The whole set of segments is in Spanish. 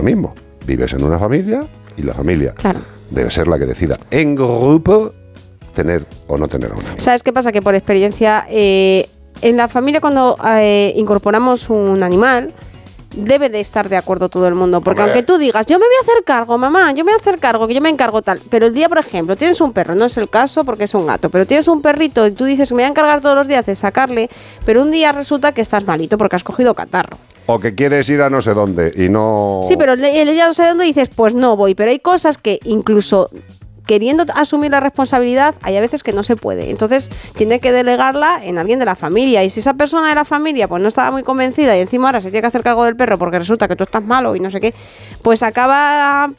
mismo. Vives en una familia y la familia debe ser la que decida en grupo tener o no tener a un animal. ¿Sabes qué pasa? Que por experiencia, en la familia cuando incorporamos un animal, debe de estar de acuerdo todo el mundo, porque aunque tú digas, yo me voy a hacer cargo, mamá, yo me voy a hacer cargo, que yo me encargo tal, pero el día, por ejemplo, tienes un perro, no es el caso porque es un gato, pero tienes un perrito y tú dices que me voy a encargar todos los días de sacarle, pero un día resulta que estás malito porque has cogido catarro. O que quieres ir a no sé dónde y no... Sí, pero él ya no sé dónde dices, pues no voy, pero hay cosas que incluso queriendo asumir la responsabilidad, hay a veces que no se puede. Entonces, tiene que delegarla en alguien de la familia. Y si esa persona de la familia pues no estaba muy convencida y encima ahora se tiene que hacer cargo del perro porque resulta que tú estás malo y no sé qué, pues acaba...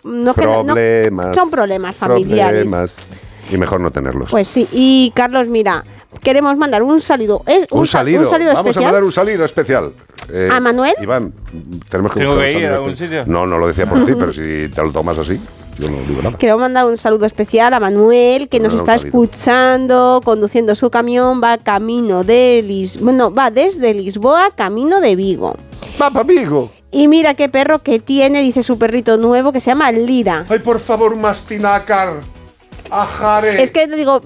son problemas familiares. Y mejor no tenerlos. Pues sí. Y Carlos, mira, queremos mandar un saludo. Un salido Vamos especial. A mandar un salido especial. ¿A Manuel? Iván, tenemos que ¿Tengo que ir a algún sitio? No lo decía por ti, pero si te lo tomas así, yo no digo nada. Quiero mandar un saludo especial a Manuel, que nos está escuchando, conduciendo su camión, va camino de va desde Lisboa, camino de Vigo. ¡Va para Vigo! Y mira qué perro que tiene, dice su perrito nuevo, que se llama Lira. ¡Ay, por favor, Mastinacar! ¡Ajare! Es que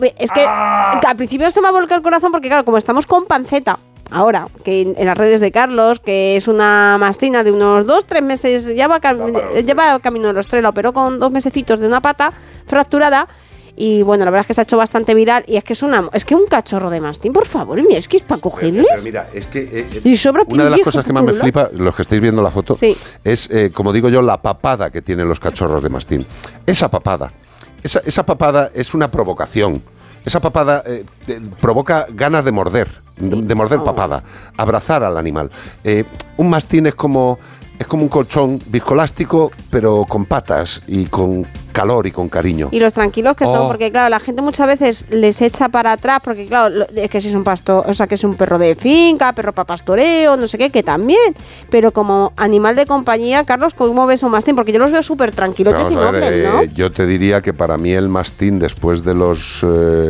al principio se me ha volcado el corazón porque, claro, como estamos con Panceta, ahora, que en las redes de Carlos, que es una mastina de unos 2-3 meses, lleva camino de los 3, la operó con 2 mesecitos de una pata fracturada. Y bueno, la verdad es que se ha hecho bastante viral. Y es que un cachorro de mastín, por favor, mira, es que es para cogerle. Pero mira, es que una de las cosas que más me flipa, los que estáis viendo la foto, es, como digo yo, la papada que tienen los cachorros de mastín. Esa papada es una provocación. Esa papada provoca ganas de morder, de morder papada, abrazar al animal. Un mastín es como un colchón viscoelástico, pero con patas y con calor y con cariño. Y los tranquilos que son, porque claro, la gente muchas veces les echa para atrás, porque claro, es que si es un pastor, o sea, que es un perro de finca, perro para pastoreo, no sé qué, que también, pero como animal de compañía, Carlos, ¿cómo ves un mastín? Porque yo los veo súper tranquilotes y nobles, ¿no? Yo te diría que para mí el mastín, después de los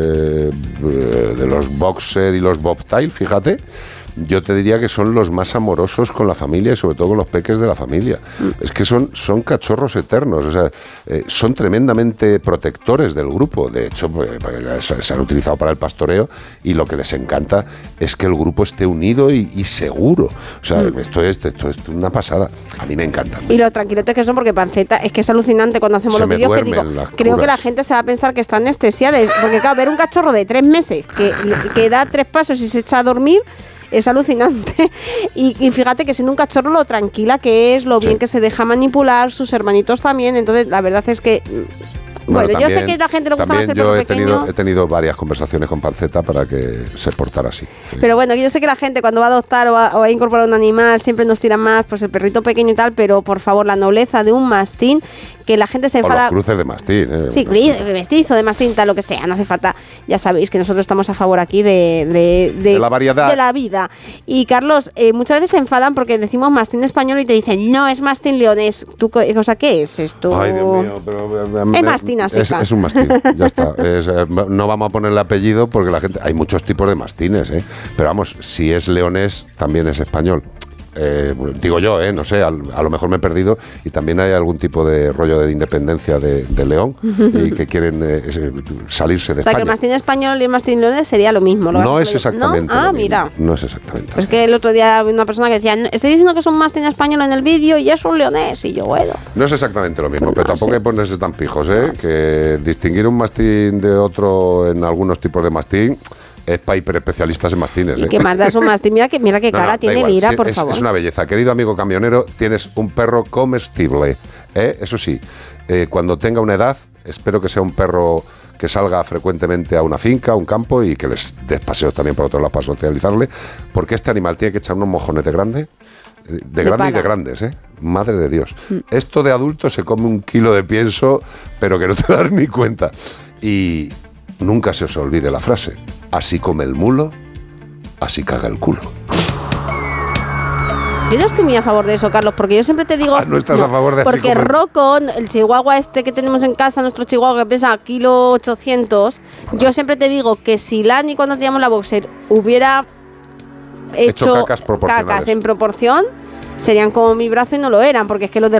boxer y los bobtail, fíjate, yo te diría que son los más amorosos con la familia y sobre todo con los peques de la familia. Es que son cachorros eternos, o sea, son tremendamente protectores del grupo. De hecho, se han utilizado para el pastoreo y lo que les encanta es que el grupo esté unido y seguro. O sea, esto es una pasada. A mí me encanta. Y lo tranquilotes que son, porque Panceta, es que es alucinante cuando hacemos los vídeos, que digo, creo que la gente se va a pensar que está anestesiada, porque claro, ver un cachorro de 3 meses que da 3 pasos y se echa a dormir, es alucinante. Y fíjate que siendo un cachorro lo tranquila que es, lo bien que se deja manipular, sus hermanitos también. Entonces la verdad es que bueno, también, yo sé que a la gente le gusta más el perro pequeño. He tenido varias conversaciones con Panceta para que se portara así. Pero bueno, yo sé que la gente cuando va a adoptar o a incorporar un animal siempre nos tira más pues el perrito pequeño y tal, pero por favor, la nobleza de un mastín, que la gente se enfada. O los cruces de mastín. Sí, mestizo de mastín, tal, lo que sea, no hace falta. Ya sabéis que nosotros estamos a favor aquí de la variedad. De la vida. Y Carlos, muchas veces se enfadan porque decimos mastín español y te dicen, no, es mastín leonés. O sea, ¿qué es esto? Ay, Dios mío, pero es mastín. Es un mastín, ya está. No vamos a ponerle apellido porque la gente... Hay muchos tipos de mastines, pero vamos, si es leonés, también es español. Digo yo, no sé, a lo mejor me he perdido y también hay algún tipo de rollo de independencia de León y que quieren salirse de España. O sea, que el mastín español y el mastín leonés sería lo mismo. No es exactamente lo mismo. Mira. No es exactamente. Pues que el otro día había una persona que decía, estoy diciendo que es un mastín español en el vídeo y es un leonés, y yo, bueno. No es exactamente lo mismo, pero tampoco hay que ponerse tan pijos, que distinguir un mastín de otro en algunos tipos de mastín es para hiperespecialistas en mastines. ¿Y qué más da un mastín? Mira qué cara tiene Lira, por favor. Es una belleza. Querido amigo camionero, tienes un perro comestible. Eso sí, cuando tenga una edad, espero que sea un perro que salga frecuentemente a una finca, a un campo y que les des paseos también por otro lado para socializarle, porque este animal tiene que echar unos mojonetes grandes. De grandes y de grandes, madre de Dios. Esto de adulto se come 1 kilo de pienso, pero que no te das ni cuenta. Y nunca se os olvide la frase: así come el mulo, así caga el culo. Yo no estoy muy a favor de eso, Carlos, porque yo siempre te digo... No estás a favor de porque Rocco, el chihuahua este que tenemos en casa, nuestro chihuahua que pesa 1,8 kg, yo siempre te digo que si Lani, cuando teníamos la boxer, hubiera hecho cacas en proporción, serían como mi brazo y no lo eran, porque es que los de